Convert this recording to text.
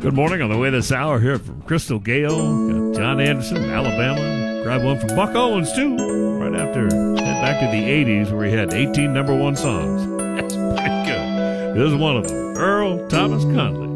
Good morning. On the way this hour here from Crystal Gale, got John Anderson, Alabama. Grab one from Buck Owens, too. Right after, head back to the 80s where he had 18 number one songs. That's pretty good. This is one of them. Earl Thomas Conley.